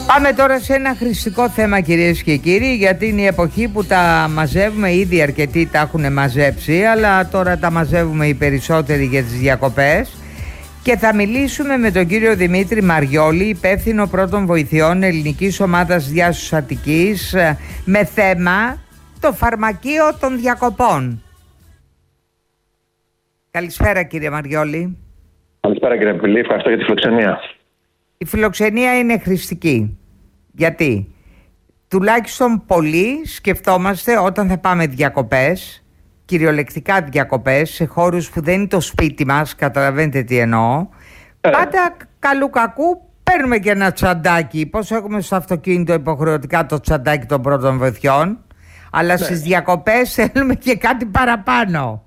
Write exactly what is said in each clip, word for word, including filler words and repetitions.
Πάμε τώρα σε ένα χρηστικό θέμα, κυρίες και κύριοι, γιατί είναι η εποχή που τα μαζεύουμε. Ήδη αρκετοί τα έχουν μαζέψει, αλλά τώρα τα μαζεύουμε οι περισσότεροι για τις διακοπές. Και θα μιλήσουμε με τον κύριο Δημήτρη Μαριόλη, υπεύθυνο πρώτων βοηθειών ελληνικής ομάδας Διάσωσης Αττικής, με θέμα το φαρμακείο των διακοπών. Καλησπέρα, κύριε Μαριόλη. Καλησπέρα, κύριε Πηλή, ευχαριστώ για τη φιλοξενία. Η φιλοξενία είναι χρηστική. Γιατί τουλάχιστον πολλοί σκεφτόμαστε όταν θα πάμε διακοπές, κυριολεκτικά διακοπές, σε χώρους που δεν είναι το σπίτι μας, καταλαβαίνετε τι εννοώ, ε. πάντα καλού κακού παίρνουμε και ένα τσαντάκι. Πώς έχουμε στο αυτοκίνητο υποχρεωτικά το τσαντάκι των πρώτων βοηθειών, αλλά ναι. στις διακοπές θέλουμε και κάτι παραπάνω.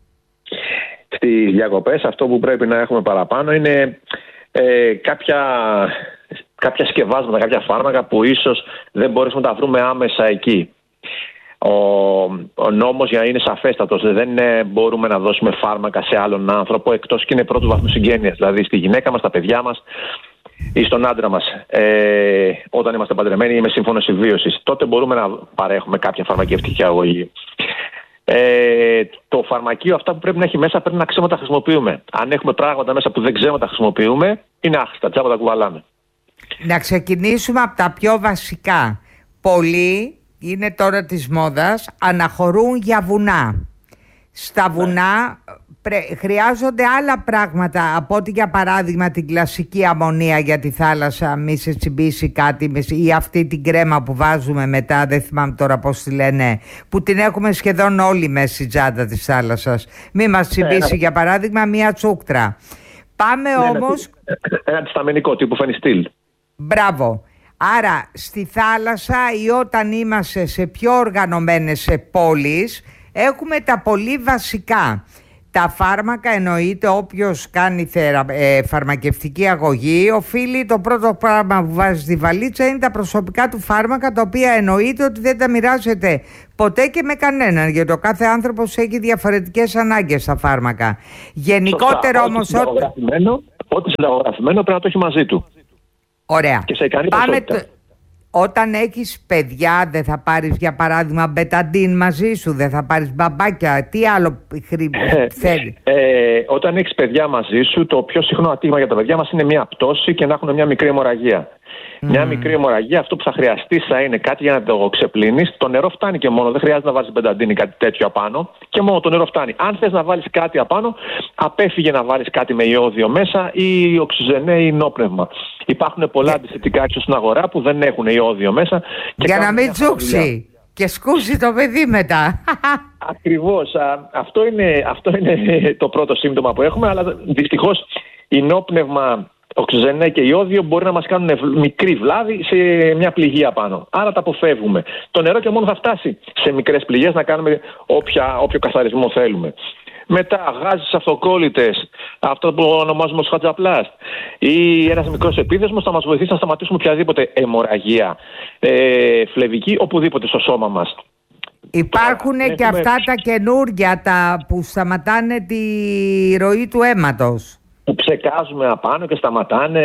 Στις διακοπές αυτό που πρέπει να έχουμε παραπάνω είναι ε, κάποια, κάποια σκευάσματα, κάποια φάρμακα που ίσως δεν μπορέσουμε να τα βρούμε άμεσα εκεί. Ο, ο νόμος για να είναι σαφέστατος, δεν είναι, μπορούμε να δώσουμε φάρμακα σε άλλον άνθρωπο εκτός και είναι πρώτου βαθμού συγγένειας, δηλαδή στη γυναίκα μας, στα παιδιά μας ή στον άντρα μας, ε, όταν είμαστε παντρεμένοι ή με σύμφωνο συμβίωσης. Τότε μπορούμε να παρέχουμε κάποια φαρμακευτική αγωγή. Ε, το φαρμακείο, αυτά που πρέπει να έχει μέσα, πρέπει να ξέρουμε να τα χρησιμοποιούμε. Αν έχουμε πράγματα μέσα που δεν ξέρουμε να τα χρησιμοποιούμε, είναι άχρηστα, τσάπα τα κουβαλάμε. Να ξεκινήσουμε από τα πιο βασικά. Πολλοί, είναι τώρα της μόδας, αναχωρούν για βουνά. Στα βουνά πρέ, χρειάζονται άλλα πράγματα από ότι, για παράδειγμα, την κλασική αμμονία για τη θάλασσα, μη σε τσιμπήσει κάτι, ή αυτή την κρέμα που βάζουμε μετά, δεν θυμάμαι τώρα πώς τη λένε, που την έχουμε σχεδόν όλοι μέσα στη τσάντα της θάλασσας. Μη μας τσιμπήσει, ναι, για παράδειγμα, μία τσούκτρα. Πάμε, ναι, όμως... Ένα αντισταμενικό τύπου φενιστήλ. Μπράβο. Άρα στη θάλασσα ή όταν είμαστε σε πιο οργανωμένες πόλεις, έχουμε τα πολύ βασικά. Τα φάρμακα, εννοείται, όποιος κάνει θερα, ε, φαρμακευτική αγωγή, οφείλει, το πρώτο πράγμα που βάζει στη βαλίτσα είναι τα προσωπικά του φάρμακα, τα οποία εννοείται ότι δεν τα μοιράζεται ποτέ και με κανέναν, γιατί ο κάθε άνθρωπος έχει διαφορετικές ανάγκες στα φάρμακα. Γενικότερα όμως... Ό,τι συνταγογραφημένο πρέπει να το έχει μαζί του. Ωραία. Και σε κάνει Πάμε το... Όταν έχεις παιδιά, δεν θα πάρεις, για παράδειγμα, μπεταντίν μαζί σου, δεν θα πάρεις μπαμπάκια, τι άλλο χρήμα θέλει? Ε, όταν έχεις παιδιά μαζί σου, το πιο συχνό ατύχημα για τα παιδιά μας είναι μια πτώση και να έχουν μια μικρή αιμορραγία. Mm. Μια μικρή αιμορραγία, αυτό που θα χρειαστεί θα είναι κάτι για να το ξεπλύνεις. Το νερό φτάνει και μόνο, δεν χρειάζεται να βάλεις μπεταντίν ή κάτι τέτοιο απάνω. Και μόνο το νερό φτάνει. Αν θες να βάλεις κάτι απάνω, απέφυγε να βάλεις κάτι με ιώδιο μέσα ή οξυζενέ ή νόπνευμα. Υπάρχουν πολλά yeah. αντισηπτικά έξω στην αγορά που δεν έχουν ιώδιο μέσα. Και για να μην τσούξει και σκούσει το παιδί μετά. Ακριβώς. Α, αυτό, είναι, αυτό είναι το πρώτο σύμπτωμα που έχουμε, αλλά δυστυχώς η νόπνευμα, οξυζενέ και ιώδιο μπορεί να μας κάνουν μικρή βλάβη σε μια πληγή απάνω. Άρα τα αποφεύγουμε. Το νερό και μόνο θα φτάσει σε μικρές πληγές να κάνουμε όποια, όποιο καθαρισμό θέλουμε. Μετά γάζεις αυτοκόλλητες, αυτό που ονομάζουμε ως χατζαπλάστ, ή ένας μικρός επίδεσμος θα μας βοηθήσει να σταματήσουμε οποιαδήποτε αιμορραγία ε, φλεβική οπουδήποτε στο σώμα μας. Υπάρχουν Τώρα, και έχουμε... αυτά τα καινούργια τα που σταματάνε τη ροή του αίματος. Που ψεκάζουμε απάνω και σταματάνε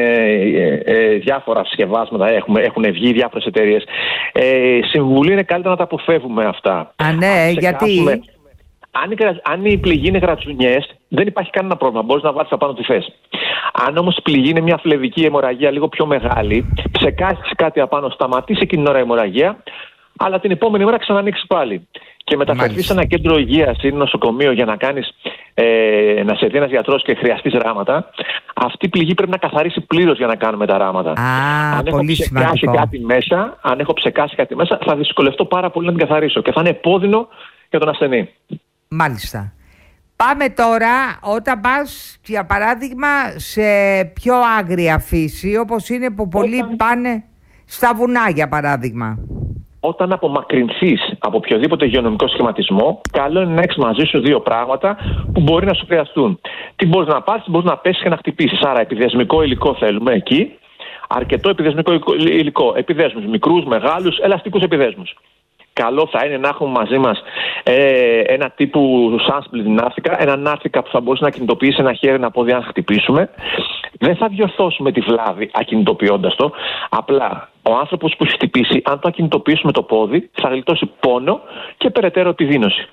ε, ε, διάφορα συσκευάσματα, έχουμε, έχουν βγει διάφορες εταιρείες. Ε, συμβουλή είναι καλύτερα να τα αποφεύγουμε αυτά. Α, ναι, γιατί... Αν η, αν η πληγή είναι γρατσουνιές, δεν υπάρχει κανένα πρόβλημα. Μπορείς να βάλεις απάνω τι θες. Αν όμως η πληγή είναι μια φλεβική αιμορραγία λίγο πιο μεγάλη, ψεκάσεις κάτι απάνω, σταματήσει εκείνη την ώρα η αιμορραγία, αλλά την επόμενη μέρα ξανανοίξει πάλι. Και μεταφερθείς σε ένα κέντρο υγείας ή νοσοκομείο για να κάνεις, ε, να σε δει ένας γιατρός και χρειαστείς ράματα, αυτή η πληγή πρέπει να καθαρίσει πλήρως για να κάνουμε τα ράματα. Α, αν πολύ έχω ψεκάσει κάτι μέσα, αν έχω ψεκάσει κάτι μέσα, θα δυσκολευτώ πάρα πολύ να την καθαρίσω και θα είναι επώδυνο για τον ασθενή. Μάλιστα. Πάμε τώρα, όταν πας, για παράδειγμα, σε πιο άγρια φύση, όπως είναι που πολλοί όταν... πάνε στα βουνά, για παράδειγμα. Όταν απομακρυνθείς από οποιοδήποτε υγειονομικό σχηματισμό, καλό είναι να έχεις μαζί σου δύο πράγματα που μπορεί να σου χρειαστούν. Τι μπορείς να πάρεις, τι μπορείς να πέσεις και να χτυπήσεις. Άρα, επιδεσμικό υλικό θέλουμε εκεί, αρκετό επιδεσμικό υλικό. Επιδέσμους, μικρούς, μεγάλους, ελαστικούς επιδέσμους. καλό θα είναι να έχουμε μαζί μας ε, ένα τύπου sunsplit ναύτικα, ένα ναύτικα που θα μπορούσε να κινητοποιήσει ένα χέρι, ένα πόδι αν χτυπήσουμε. Δεν θα διορθώσουμε τη βλάβη ακινητοποιώντας το. Απλά ο άνθρωπος που έχει χτυπήσει, αν το ακινητοποιήσουμε το πόδι, θα γλιτώσει πόνο και περαιτέρω επιδείνωση.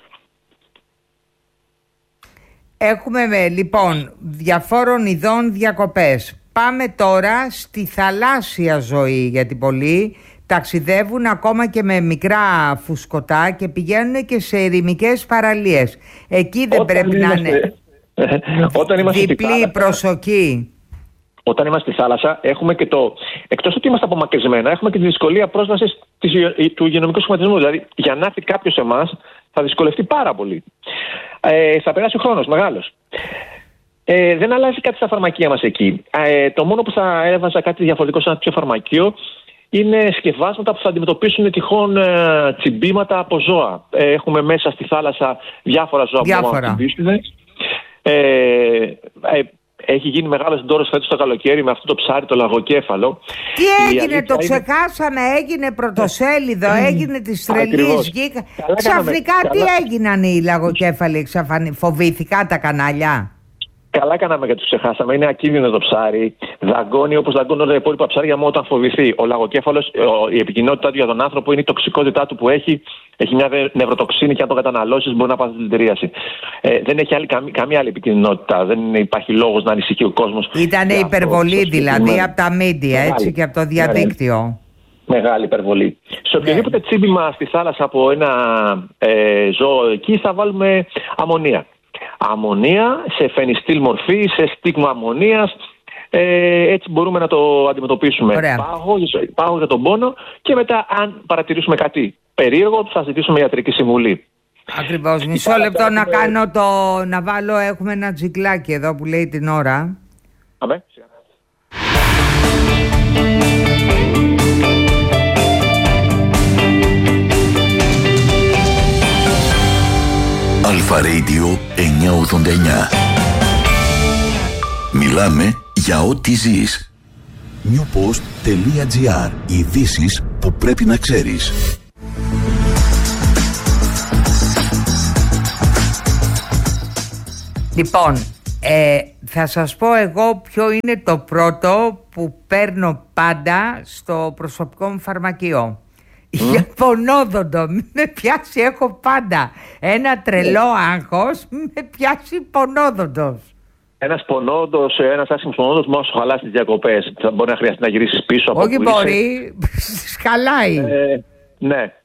Έχουμε λοιπόν διαφόρων ειδών διακοπές. Πάμε τώρα στη θαλάσσια ζωή, γιατί πολλοί ταξιδεύουν ακόμα και με μικρά φουσκωτά και πηγαίνουν και σε ερημικές παραλίες. Εκεί δεν Όταν πρέπει είμαστε... να είναι Όταν είμαστε διπλή θάλασσα, προσοχή. Όταν είμαστε στη θάλασσα, έχουμε και το. Εκτός ότι είμαστε απομακρυσμένα, έχουμε και τη δυσκολία πρόσβασης του υγειονομικού σχηματισμού. Δηλαδή, για να έρθει κάποιος εμάς, θα δυσκολευτεί πάρα πολύ. Ε, θα περάσει ο χρόνος μεγάλος. Ε, δεν αλλάζει κάτι στα φαρμακεία μας εκεί. Ε, το μόνο που θα έβαζα κάτι διαφορετικό σε ένα τέτοιο φαρμακείο είναι σκευάσματα που θα αντιμετωπίσουν τυχόν ε, τσιμπήματα από ζώα. Ε, έχουμε μέσα στη θάλασσα διάφορα ζώα Διάφορα. που μπορούν να τσιμπήσουν. Ε, ε, έχει γίνει μεγάλος ντόρος φέτος το καλοκαίρι με αυτό το ψάρι, το λαγοκέφαλο. Τι έγινε, το ξεχάσαμε, είναι... έγινε πρωτοσέλιδο, έγινε της τρελής γη. Ξαφνικά τι καλά... έγιναν οι λαγοκέφαλοι, εξαφανι... φοβήθηκα τα κανάλια. Καλά κάναμε και τους ξεχάσαμε. Είναι ακίνδυνο το ψάρι. Δαγκώνει όπως δαγκώνουν τα υπόλοιπα ψάρια μόνο όταν φοβηθεί. Ο λαγοκέφαλος, η επικοινότητά του για τον άνθρωπο είναι η τοξικότητά του που έχει. Έχει μια νευροτοξίνη και αν το καταναλώσεις μπορεί να πάθει δηλητηρίαση. Ε, δεν έχει άλλη, καμία, καμία άλλη επικοινωνότητα. Δεν υπάρχει λόγος να ανησυχεί ο κόσμος. Ήταν υπερβολή αυτό, δηλαδή από τα μίντια έτσι και από το διαδίκτυο. Μεγάλη υπερβολή. Σε οποιοδήποτε ναι. τσίμπημα στη θάλασσα από ένα ε, ζώο εκεί θα βάλουμε αμμονία. Αμμονία σε φενιστήλ μορφή, σε στίγμα αμμονίας. Ε, έτσι μπορούμε να το αντιμετωπίσουμε. Πάγο, πάγο για τον πόνο και μετά αν παρατηρήσουμε κάτι περίεργο θα ζητήσουμε ιατρική συμβουλή. Ακριβώς. Μισό λεπτό να κάνω το... να βάλω, έχουμε ένα τζικλάκι εδώ που λέει την ώρα. Αμέ. Αλφα Radio εννιακόσια ογδόντα εννιά. Μιλάμε για ό,τι ζεις. newpost.gr. Ειδήσεις που πρέπει να ξέρεις. Λοιπόν, ε, θα σας πω εγώ ποιο είναι το πρώτο που παίρνω πάντα στο προσωπικό μου φαρμακείο. Mm. Για πονόδοντο, μην με πιάσει, έχω πάντα ένα τρελό άγχος, μην με πιάσει πονόδοντος. Ένας πονόδοντος, ένας άσχημος πονόδοντος μόνο σου χαλάσει τις διακοπές. Θα μπορεί να χρειαστεί να γυρίσεις πίσω από όχι μπορεί, χαλάει. Ε, ναι.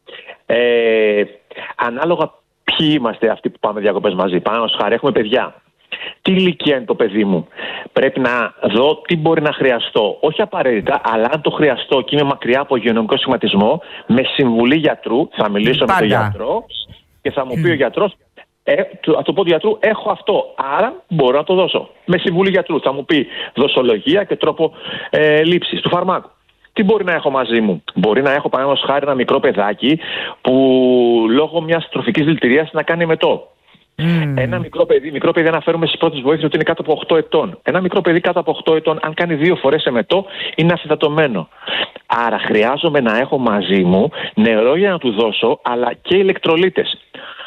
Ε, ανάλογα ποιοι είμαστε αυτοί που πάμε διακοπές μαζί. Πάνω ως χάρη έχουμε παιδιά. Τι ηλικία είναι το παιδί μου. Πρέπει να δω τι μπορεί να χρειαστώ. Όχι απαραίτητα, αλλά αν το χρειαστώ και είμαι μακριά από υγειονομικό σχηματισμό, με συμβουλή γιατρού, θα μιλήσω Πάντα. με τον γιατρό και θα μου πει mm. ο γιατρός, ε, θα του πω του γιατρού, έχω αυτό. Άρα μπορώ να το δώσω. Με συμβουλή γιατρού. Θα μου πει δοσολογία και τρόπο ε, λήψης του φαρμάκου. Τι μπορεί να έχω μαζί μου. Μπορεί να έχω παραδείγματος χάρη ένα μικρό παιδάκι που λόγω μιας τροφικής δηλητηρίασης να κάνει εμετό. Mm. Ένα μικρό παιδί, μικρό παιδί αναφέρουμε στις πρώτες βοήθειες ότι είναι κάτω από οκτώ ετών. Ένα μικρό παιδί κάτω από οκτώ ετών, αν κάνει δύο φορές εμετό, είναι αφυδατωμένο. Άρα χρειάζομαι να έχω μαζί μου νερό για να του δώσω, αλλά και ηλεκτρολίτες.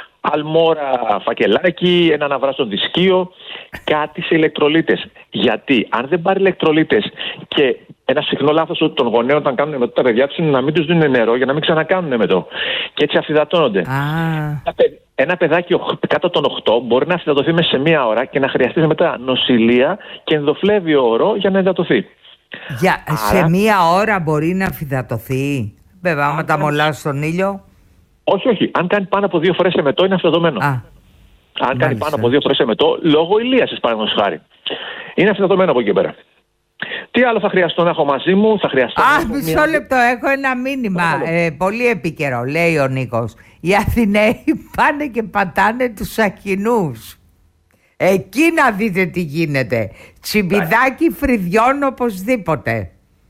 Αλμόρα, φακελάκι, ένα αναβράσιο δισκείο, κάτι σε ηλεκτρολίτες. Γιατί αν δεν πάρει ηλεκτρολίτες και ένα συχνό λάθος των γονέων όταν κάνουν εμετό τα παιδιά τους είναι να μην τους δίνουν νερό για να μην ξανακάνουν εμετό. Και έτσι αφυδατώνονται. Ah. Ένα παιδάκι κάτω των οκτώ μπορεί να αφυδατωθεί μέσα σε μία ώρα και να χρειαστεί μετά νοσηλεία και ενδοφλέβιο ορό για να υδατωθεί. Για, Άρα, σε μία ώρα μπορεί να αφυδατωθεί. Βέβαια, άμα τα μολάς στον ήλιο. Όχι, όχι. Αν κάνει πάνω από δύο φορές εμετό είναι αφυδατωμένο. Ah. Αν Μάλιστα. κάνει πάνω από δύο φορές εμετό, λόγω ηλίασης παραδείγματος χάρη, είναι αφυδατωμένο από εκεί πέρα. Τι άλλο θα χρειαστώ να έχω μαζί μου, θα χρειαστώ. Α, μισό μια... λεπτό, έχω ένα μήνυμα. Ε, πολύ επίκαιρο, λέει ο Νίκος. Οι Αθηναίοι πάνε και πατάνε τους Αχινούς. Εκεί να δείτε τι γίνεται. Τσιμπιδάκι φρυδιών οπωσδήποτε.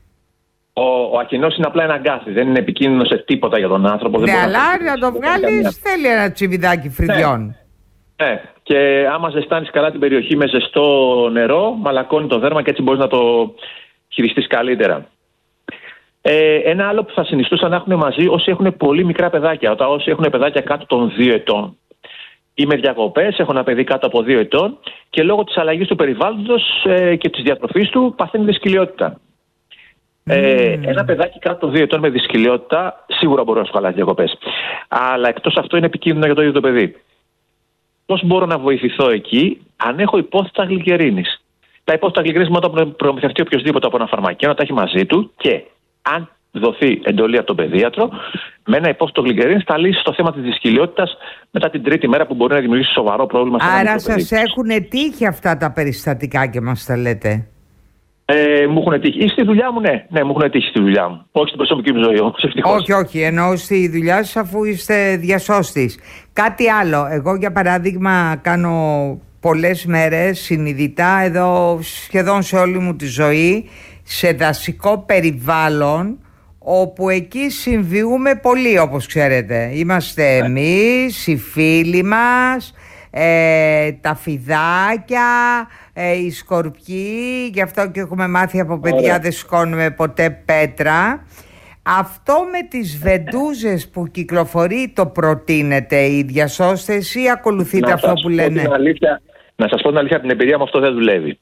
Ο, ο Αχινός είναι απλά ένα γκάθι, δεν είναι επικίνδυνο σε τίποτα για τον άνθρωπο. Ναι, δεν αλλά να, να το βγάλεις θέλει ένα τσιμπιδάκι φρυδιών. Ναι. ναι, και άμα ζεστάνεις καλά την περιοχή με ζεστό νερό, μαλακώνει το δέρμα και έτσι μπορείς να το χειριστείς καλύτερα. Ε, ένα άλλο που θα συνιστούσαν να έχουν μαζί όσοι έχουν πολύ μικρά παιδάκια, όταν όσοι έχουν παιδάκια κάτω των δύο ετών. Είμαι διακοπές, έχω ένα παιδί κάτω από δύο ετών και λόγω της αλλαγής του περιβάλλοντος ε, και της διατροφής του παθαίνει δυσκολιότητα. Mm. Ε, ένα παιδάκι κάτω των δύο ετών με δυσκολιότητα σίγουρα μπορεί να σου χαλάσει διακοπές. Αλλά εκτός αυτού είναι επικίνδυνο για το ίδιο το παιδί. Πώς μπορώ να βοηθηθώ εκεί, αν έχω υπόθετα γλυκερίνης. Τα υπόθετα γλυκερίνης μόνο όταν προμηθευτεί οποιοδήποτε από ένα φαρμακείο να τα έχει μαζί του και αν δοθεί εντολή από τον παιδίατρο, με ένα υπόθετο γλυκερίνης θα λύσει το θέμα της δυσκολιότητας μετά την τρίτη μέρα που μπορεί να δημιουργήσει σοβαρό πρόβλημα. Άρα σας έχουν τύχει αυτά τα περιστατικά και μας τα λέτε? Ε, μου έχουν τύχει. Ή στη δουλειά μου, ναι. Ναι, μου έχουν τύχει στη δουλειά μου. Όχι στην προσωπική μου ζωή, όμως ευτυχώς. Όχι, όχι. Εννοώ στη δουλειά σας αφού είστε διασώστης. Κάτι άλλο. Εγώ, για παράδειγμα, κάνω πολλές μέρες συνειδητά εδώ σχεδόν σε όλη μου τη ζωή σε δασικό περιβάλλον, όπου εκεί συμβιούμε πολύ, όπως ξέρετε. Είμαστε ναι. εμείς, οι φίλοι μας, ε, τα φιδάκια, ε, οι σκορπιοί, γι' αυτό και έχουμε μάθει από παιδιά Ωραία. δεν σηκώνουμε ποτέ πέτρα. Αυτό με τις βεντούζες που κυκλοφορεί το προτείνετε οι διασώστες ή ακολουθείτε να αυτό που λένε? Αλήθεια, να σας πω την αλήθεια, από την εμπειρία μου αυτό δεν δουλεύει.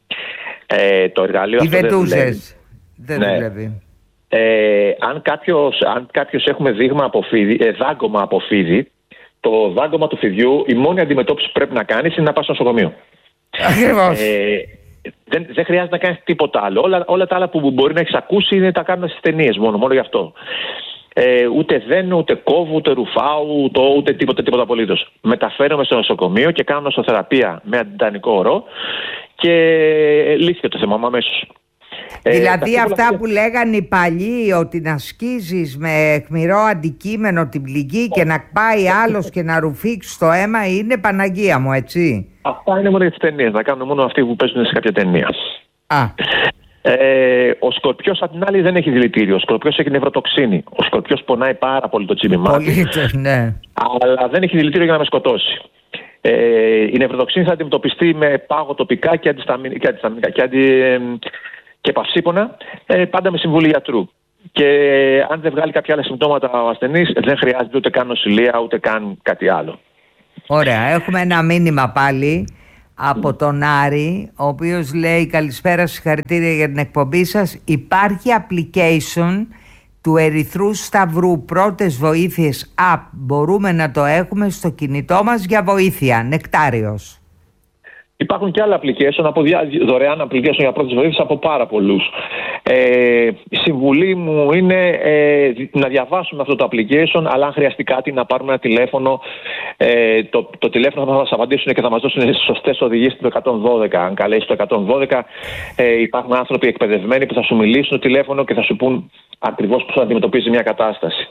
Ε, το εργαλείο οι αυτό βεντούζες δεν δουλεύει. Δεν ναι. δουλεύει. Ε, αν κάποιος, αν κάποιος έχουμε δείγμα από φίδι, ε, δάγκωμα από φίδι, το δάγκωμα του φιδιού, η μόνη αντιμετώπιση που πρέπει να κάνεις είναι να πας στο νοσοκομείο. Ακριβώς. Ε, δεν, δεν χρειάζεται να κάνεις τίποτα άλλο. Όλα, όλα τα άλλα που μπορεί να έχεις ακούσει είναι τα κάνουν στις ταινίες μόνο, μόνο γι' αυτό. Ε, ούτε δένω, ούτε κόβω, ούτε ρουφάω, ούτε, ούτε τίποτα, τίποτα απολύτως. Μεταφέρομαι στο νοσοκομείο και κάνω νοσοθεραπεία με αντιτανικό ορό και λύθηκε το θέμα μου αμέσως. Δηλαδή ε, αυτά που... που λέγανε οι παλιοί, ότι να σκίζεις με αιχμηρό αντικείμενο την πληγή και να πάει άλλος και να ρουφήξει το αίμα, είναι Παναγία μου, έτσι? Αυτά είναι μόνο για τις ταινίες, να κάνουν μόνο αυτοί που παίζουν σε κάποια ταινία. Α. Ε, ο σκορπιός απ' την άλλη δεν έχει δηλητήριο. Ο σκορπιός έχει νευροτοξίνη. Ο σκορπιός πονάει πάρα πολύ το τσίπημά. Πολύ, ναι. Αλλά δεν έχει δηλητήριο για να με σκοτώσει. Ε, η νευροτοξίνη θα αντιμετωπιστεί με πάγο τοπικά και αντισταμινικά και, αντισταμινικά, και, αντι, και παυσίπονα, ε, πάντα με συμβουλή γιατρού. Και αν δεν βγάλει κάποια άλλα συμπτώματα ο ασθενής, δεν χρειάζεται ούτε καν νοσηλεία ούτε καν κάτι άλλο. Ωραία. Έχουμε ένα μήνυμα πάλι από τον Άρη, ο οποίος λέει: καλησπέρα, συγχαρητήρια για την εκπομπή σας. Υπάρχει application του Ερυθρού Σταυρού πρώτες βοήθειες app. Μπορούμε να το έχουμε στο κινητό μας για βοήθεια. Νεκτάριος. Υπάρχουν και άλλα application, από δια, δωρεάν application για πρώτες βοήθειες από πάρα πολλούς. Ε, η συμβουλή μου είναι ε, να διαβάσουμε αυτό το application, αλλά αν χρειαστεί κάτι να πάρουμε ένα τηλέφωνο. Ε, το, το τηλέφωνο θα μας απαντήσουν και θα μας δώσουν σωστές οδηγίες στο εκατόν δώδεκα. Αν καλέσεις το εκατόν δώδεκα, ε, υπάρχουν άνθρωποι εκπαιδευμένοι που θα σου μιλήσουν στο τηλέφωνο και θα σου πούν ακριβώς πώς θα αντιμετωπίζει μια κατάσταση.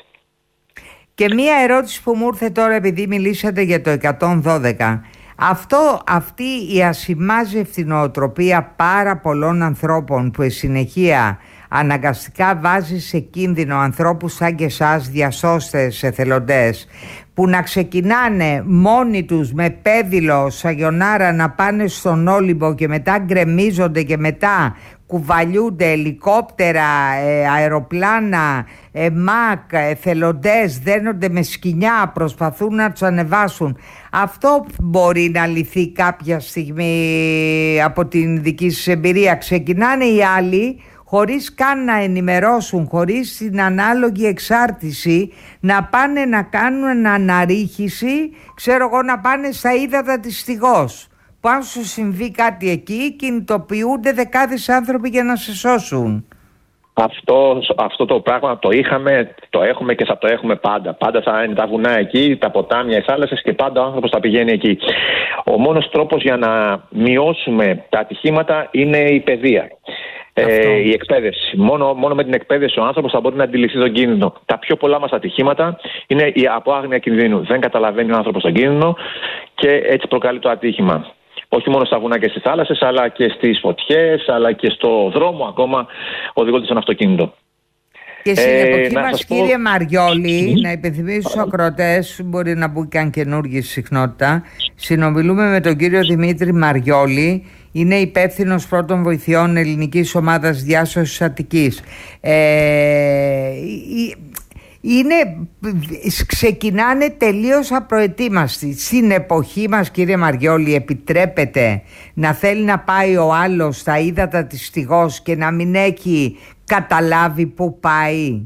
Και μία ερώτηση που μου ήρθε τώρα, επειδή μιλήσατε για το εκατόν δώδεκα. Αυτό, αυτή η ασημάζευτη νοοτροπία πάρα πολλών ανθρώπων που συνεχεία αναγκαστικά βάζει σε κίνδυνο ανθρώπους σαν και εσάς, διασώστες, εθελοντές, που να ξεκινάνε μόνοι τους με πέδιλο, σαγιονάρα, να πάνε στον Όλυμπο και μετά γκρεμίζονται και μετά κουβαλιούνται ελικόπτερα, ε, αεροπλάνα, ε, μακ, εθελοντές, δένονται με σκοινιά, προσπαθούν να τους ανεβάσουν. Αυτό μπορεί να λυθεί κάποια στιγμή από την δική σας εμπειρία? Ξεκινάνε οι άλλοι χωρίς καν να ενημερώσουν, χωρίς την ανάλογη εξάρτηση, να πάνε να κάνουν αναρρίχηση, ξέρω εγώ, να πάνε στα ύδατα της Στιγός. Που αν σου συμβεί κάτι εκεί, κινητοποιούνται δεκάδες άνθρωποι για να σε σώσουν. Αυτό, αυτό το πράγμα το είχαμε, το έχουμε και θα το έχουμε πάντα. Πάντα θα είναι τα βουνά εκεί, τα ποτάμια, οι θάλασσες και πάντα ο άνθρωπος θα πηγαίνει εκεί. Ο μόνος τρόπος για να μειώσουμε τα ατυχήματα είναι η παιδεία. Ε, η εκπαίδευση. Μόνο, μόνο με την εκπαίδευση ο άνθρωπος θα μπορεί να αντιληφθεί τον κίνδυνο. Τα πιο πολλά μας ατυχήματα είναι η από άγνοια κινδύνου. Δεν καταλαβαίνει ο άνθρωπος τον κίνδυνο και έτσι προκαλεί το ατύχημα. Όχι μόνο στα βουνά και στις θάλασσες, αλλά και στις φωτιές, αλλά και στο δρόμο ακόμα οδηγώντας ένα αυτοκίνητο. Και στην ε, εποχή μας, πω... κύριε Μαριόλη, mm-hmm. να υπενθυμίσω στους ακροατές, μπορεί να μπουν και αν καινούργια συχνότητα, συνομιλούμε με τον κύριο Δημήτρη Μαριόλη, είναι υπεύθυνος πρώτων βοηθειών ελληνικής ομάδας διάσωσης Αττικής. Ε, είναι, ξεκινάνε τελείως απροετοίμαστοι. Στην εποχή μας, κύριε Μαριόλη, επιτρέπεται να θέλει να πάει ο άλλος στα ύδατα της Στιγός και να μην έχει καταλάβει πού πάει?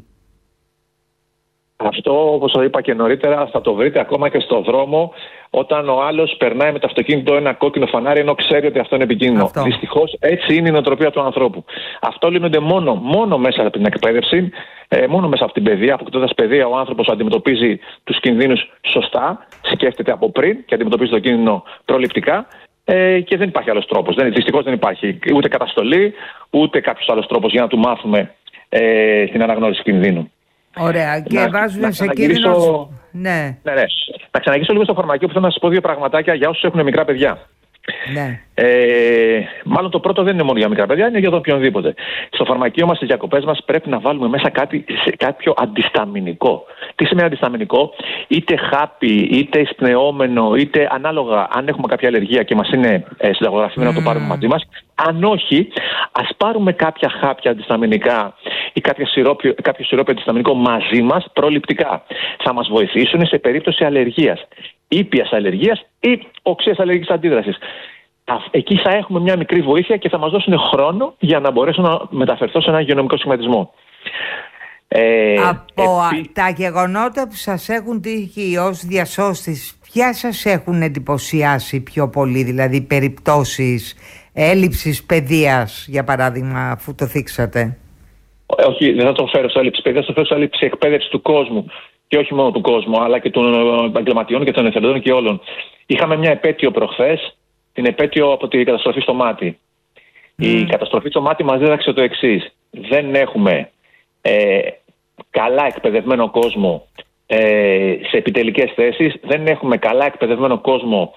Αυτό, όπως το είπα και νωρίτερα, θα το βρείτε ακόμα και στο δρόμο, όταν ο άλλος περνάει με το αυτοκίνητο ένα κόκκινο φανάρι, ενώ ξέρει ότι αυτό είναι επικίνδυνο. Δυστυχώς έτσι είναι η νοοτροπία του ανθρώπου. Αυτό λύνονται μόνο, μόνο μέσα από την εκπαίδευση, ε, μόνο μέσα από την παιδεία. Αποκτώντας παιδεία, ο άνθρωπος αντιμετωπίζει τους κινδύνους σωστά, σκέφτεται από πριν και αντιμετωπίζει το κίνδυνο προληπτικά. Ε, και δεν υπάρχει άλλος τρόπος. Δυστυχώς δεν υπάρχει ούτε καταστολή, ούτε κάποιος άλλος τρόπος για να του μάθουμε ε, την αναγνώριση κινδύνου. Ωραία. Και να, βάζουν να σε κίνδυνο. Ναι. Ναι, ναι. Να ξαναγυρίσω λίγο στο φαρμακείο που θέλω να σας πω δύο πραγματάκια για όσους έχουν μικρά παιδιά. Ναι. Ε, μάλλον το πρώτο δεν είναι μόνο για μικρά παιδιά, είναι για τον οποιονδήποτε. Στο φαρμακείο μας, στις διακοπές μας, πρέπει να βάλουμε μέσα κάτι, σε κάποιο αντισταμινικό. Τι σημαίνει αντισταμινικό? Είτε χάπι, είτε εισπνεώμενο, είτε ανάλογα αν έχουμε κάποια αλλεργία και μας είναι ε, συνταγογραφημένο mm. να το πάρουμε μαζί μας. Αν όχι, ας πάρουμε κάποια χάπια αντισταμινικά ή κάποιο σιρόπι, κάποιο σιρόπι αντισταμινικό μαζί μας προληπτικά. Θα μας βοηθήσουν σε περίπτωση αλλεργίας, ήπιας αλλεργίας ή οξείας αλλεργικής αντίδρασης. Εκεί θα έχουμε μια μικρή βοήθεια και θα μας δώσουν χρόνο για να μπορέσω να μεταφερθώ σε ένα υγειονομικό σχηματισμό. Ε, Από επί... τα γεγονότα που σας έχουν τύχει ως διασώστης, ποια σας έχουν εντυπωσιάσει πιο πολύ, δηλαδή περιπτώσεις έλλειψης παιδείας, για παράδειγμα, αφού το θίξατε? Όχι, δεν θα το φέρω σε έλλειψη παιδείας, θα το φέρω σε έλλειψη εκπαίδευση του κόσμου. Και όχι μόνο του κόσμου, αλλά και των επαγγελματιών και των εθελοντών και όλων. Είχαμε μια επέτειο προχθές, την επέτειο από την καταστροφή στο μάτι. Mm. Η καταστροφή στο μάτι μας δίδαξε το εξής. Δεν έχουμε ε, καλά εκπαιδευμένο κόσμο ε, σε επιτελικές θέσεις, δεν έχουμε καλά εκπαιδευμένο κόσμο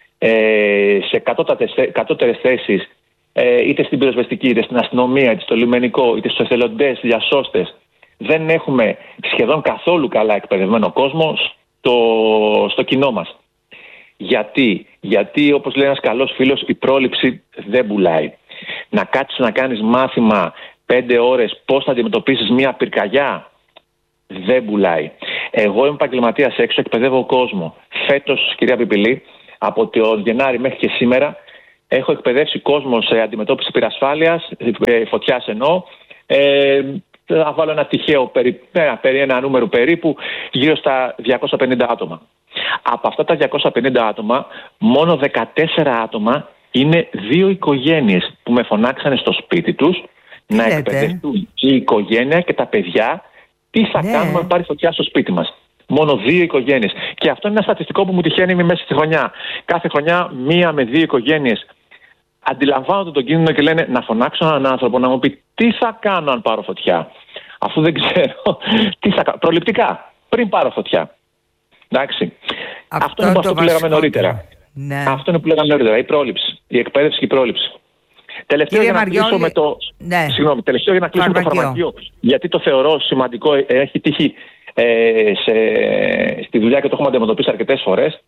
ε, σε κατώτερες θέσεις, ε, είτε στην πυροσβεστική, είτε στην αστυνομία, είτε στο λιμενικό, είτε στους εθελοντές, διασώστες. Δεν έχουμε σχεδόν καθόλου καλά εκπαιδευμένο κόσμο στο, στο κοινό μας. Γιατί? Γιατί, όπως λέει ένας καλός φίλος, η πρόληψη δεν πουλάει. Να κάτσεις να κάνεις μάθημα πέντε ώρες πώς θα αντιμετωπίσεις μια πυρκαγιά, δεν πουλάει. Εγώ είμαι επαγγελματίας έξω, εκπαιδεύω κόσμο. Φέτος, κυρία Πιπηλή, από το Γενάρη μέχρι και σήμερα, έχω εκπαιδεύσει κόσμο σε αντιμετώπιση πυρασφάλειας, φωτιάς εννοώ. Ε, θα βάλω ένα τυχαίο, περί, περί ένα νούμερο περίπου, γύρω στα διακόσια πενήντα άτομα. Από αυτά τα διακόσια πενήντα άτομα, μόνο δεκατέσσερα άτομα είναι δύο οικογένειες που με φωνάξανε στο σπίτι τους να εκπαιδευτούν η οικογένεια και τα παιδιά τι θα ναι. κάνουμε αν πάρει φωτιά στο σπίτι μας. Μόνο δύο οικογένειες. Και αυτό είναι ένα στατιστικό που μου τυχαίνει μέσα στη χρονιά. Κάθε χρονιά μία με δύο οικογένειες αντιλαμβάνονται τον κίνδυνο και λένε να φωνάξω έναν άνθρωπο να μου πει τι θα κάνω αν πάρω φωτιά. Αφού δεν ξέρω τι θα κάνω. Προληπτικά, πριν πάρω φωτιά. Εντάξει. Αυτό, αυτό είναι αυτό που λέγαμε νωρίτερα. Ναι. Αυτό είναι που λέγαμε νωρίτερα. Η πρόληψη. Η εκπαίδευση και η πρόληψη. Τελευταίο για, Μαριόλη... κλείσω με το... ναι. Συγγνώμη, τελευταίο για να κλείσω με το φαρμακείο. Γιατί το θεωρώ σημαντικό. Έχει τύχει ε, σε... στη δουλειά και το έχουμε αντιμετωπίσει αρκετές φορές.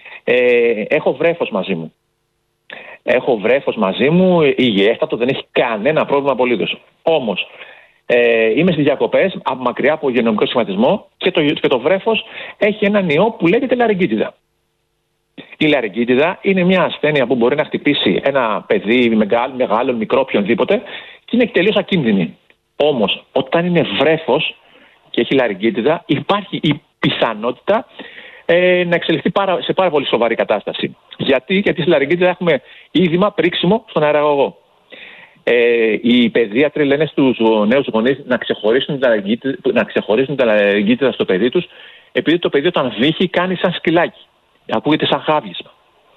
Ε, έχω βρέφος μαζί μου. Έχω βρέφος μαζί μου, υγιέστατο, δεν έχει κανένα πρόβλημα απολύτως. Όμως, ε, είμαι στις διακοπές, από μακριά από υγειονομικό σχηματισμό και το, και το βρέφος έχει έναν ιό που λέγεται λαρυγγίτιδα. Η λαρυγγίτιδα είναι μια ασθένεια που μπορεί να χτυπήσει ένα παιδί, μεγάλο, μεγάλο, μικρό, οποιονδήποτε και είναι τελείως ακίνδυνη. Όμως, όταν είναι βρέφος και έχει λαρυγγίτιδα, υπάρχει η πιθανότητα ε, να εξελιχθεί πάρα, σε πάρα πολύ σοβαρή κατάσταση. Γιατί, γιατί στη λαρυγγίτιδα έχουμε είδημα, πρίξιμο στον αεραγωγό. Ε, οι παιδίατροι λένε στους νέους γονείς να ξεχωρίσουν να ξεχωρίσουν τα λαρυγγίτιδα στο παιδί τους, επειδή το παιδί όταν βύχει κάνει σαν σκυλάκι. Ακούγεται σαν χάβγισμα.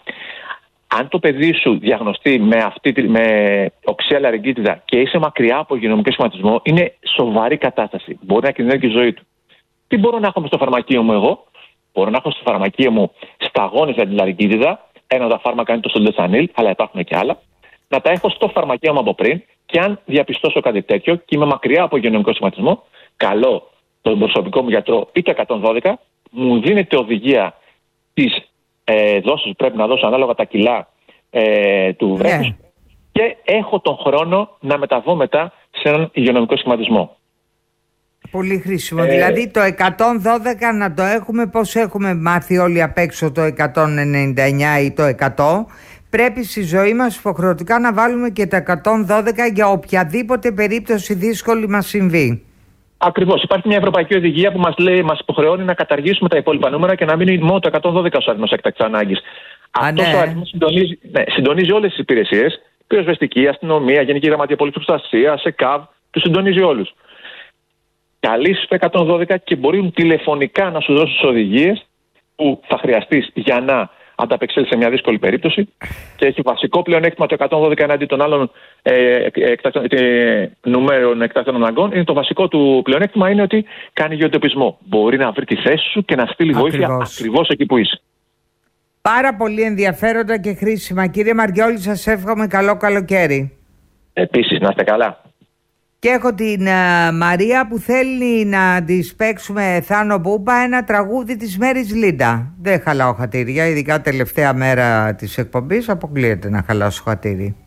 Αν το παιδί σου διαγνωστεί με, αυτή, με οξέα λαρυγγίτιδα και είσαι μακριά από υγειονομικό σχηματισμό, είναι σοβαρή κατάσταση. Μπορεί να κινδυνεύει και η ζωή του. Τι μπορώ να έχω στο φαρμακείο μου εγώ? Μπορώ να έχω στο φαρμακείο μου σταγόνες για την λαρυγγίτιδα. Ένα από τα φάρμακα είναι το Σολντεσανίλ, αλλά υπάρχουν και άλλα. Να τα έχω στο φαρμακείο μου από πριν και αν διαπιστώσω κάτι τέτοιο και είμαι μακριά από υγειονομικό σχηματισμό, καλώ τον προσωπικό μου γιατρό ή το εκατόν δώδεκα, μου δίνεται οδηγία τις ε, δόσεις που πρέπει να δώσω ανάλογα τα κιλά ε, του βρέφους. Yeah. και έχω τον χρόνο να μεταβώ μετά σε έναν υγειονομικό σχηματισμό. Πολύ χρήσιμο. Ε, δηλαδή το εκατόν δώδεκα να το έχουμε, πώς έχουμε μάθει όλοι απ' έξω το εκατόν ενενήντα εννιά ή το εκατό, πρέπει στη ζωή μας υποχρεωτικά να βάλουμε και το εκατόν δώδεκα για οποιαδήποτε περίπτωση δύσκολη μας συμβεί. Ακριβώς. Υπάρχει μια ευρωπαϊκή οδηγία που μας λέει, μας υποχρεώνει να καταργήσουμε τα υπόλοιπα νούμερα και να μείνει μόνο το εκατόν δώδεκα ως αριθμός έκτακτης ανάγκης. Αυτός ναι. ο αριθμός συντονίζει, ναι, συντονίζει όλες τις υπηρεσίες, πυροσβεστική, αστυνομία, Γενική Γραμματεία Πολιτικής Προστασίας, ΕΚΑΒ, τους συντονίζει όλους. Καλείς το εκατόν δώδεκα και μπορούν τηλεφωνικά να σου δώσουν τις οδηγίες που θα χρειαστείς για να ανταπεξέλθεις σε μια δύσκολη περίπτωση, και έχει βασικό πλεονέκτημα το εκατόν δώδεκα εναντί των άλλων ε, εκτάκτων, ε, νούμερων εκτάκτων αναγκών. Είναι το βασικό του πλεονέκτημα είναι ότι κάνει γεωντοπισμό. Μπορεί να βρει τη θέση σου και να στείλει βοήθεια ακριβώς εκεί που είσαι. Πάρα πολύ ενδιαφέροντα και χρήσιμα. Κύριε Μαριόλη, σας εύχομαι καλό καλοκαίρι. Επίσης, να είστε καλά. Και έχω την uh, Μαρία που θέλει να της παίξουμε, Θάνο Μπούμπα, ένα τραγούδι της Μέρης Λίντα. Δεν χαλάω χατήρια, ειδικά τελευταία μέρα της εκπομπής αποκλείεται να χαλάσω χατήρι.